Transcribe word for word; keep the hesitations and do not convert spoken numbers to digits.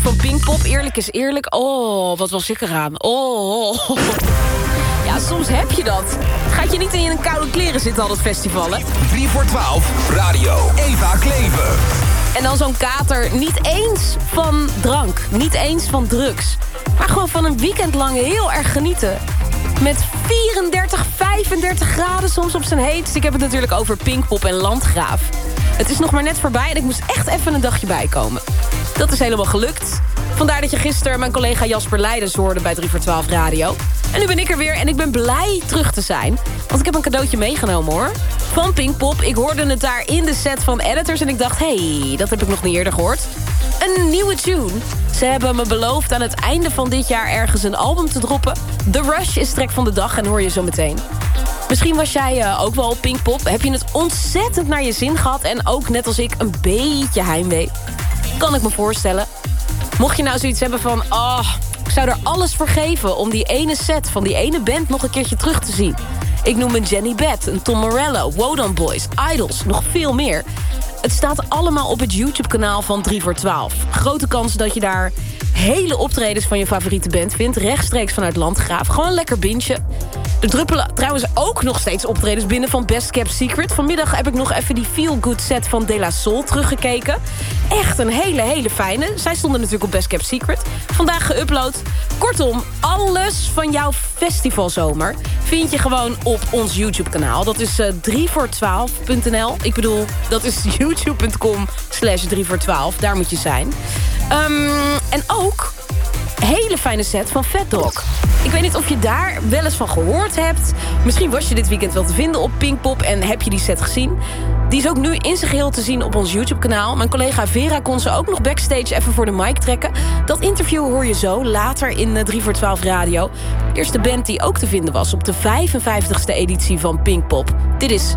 van Pinkpop. Eerlijk is eerlijk. Oh, wat was ik eraan. Oh. Ja, soms heb je dat. Gaat je niet in je koude kleren zitten, al dat festivallen? drie voor twaalf, radio Eva Klever. En dan zo'n kater, niet eens van drank, niet eens van drugs. Maar gewoon van een weekend lang heel erg genieten. Met vierendertig, vijfendertig graden soms op zijn heetst. Ik heb het natuurlijk over Pinkpop en Landgraaf. Het is nog maar net voorbij en ik moest echt even een dagje bijkomen. Dat is helemaal gelukt. Vandaar dat je gisteren mijn collega Jasper Leidens hoorde bij drie voor twaalf Radio. En nu ben ik er weer en ik ben blij terug te zijn. Want ik heb een cadeautje meegenomen, hoor. Van Pinkpop. Ik hoorde het daar in de set van Editors en ik dacht, hé, hey, dat heb ik nog niet eerder gehoord. Een nieuwe tune. Ze hebben me beloofd aan het einde van dit jaar ergens een album te droppen. The Rush is track van de dag en hoor je zo meteen. Misschien was jij uh, ook wel op Pinkpop. Heb je het ontzettend naar je zin gehad en ook net als ik een beetje heimwee? Kan ik me voorstellen. Mocht je nou zoiets hebben van, oh, ik zou er alles voor geven om die ene set van die ene band nog een keertje terug te zien. Ik noem een Jenny Beth, een Tom Morello, Wodan Boys, Idols, nog veel meer. Het staat allemaal op het YouTube-kanaal van drie voor twaalf. Grote kans dat je daar hele optredens van je favoriete band vindt. Rechtstreeks vanuit Landgraaf. Gewoon lekker bintje. Er druppelen trouwens ook nog steeds optredens binnen van Best Kept Secret. Vanmiddag heb ik nog even die Feel Good set van De La Soul teruggekeken. Echt een hele, hele fijne. Zij stonden natuurlijk op Best Kept Secret. Vandaag geüpload. Kortom, alles van jouw festivalzomer vind je gewoon op ons YouTube-kanaal. Dat is uh, drie voor twaalf punt n l. Ik bedoel, dat is youtube punt com slash drie voor twaalf. Daar moet je zijn. Um, en ook hele fijne set van Fat Dog. Ik weet niet of je daar wel eens van gehoord hebt. Misschien was je dit weekend wel te vinden op Pinkpop en heb je die set gezien. Die is ook nu in zijn geheel te zien op ons YouTube-kanaal. Mijn collega Vera kon ze ook nog backstage even voor de mic trekken. Dat interview hoor je zo, later in drie voor twaalf Radio. Eerst de band die ook te vinden was op de vijfenvijftigste editie van Pinkpop. Dit is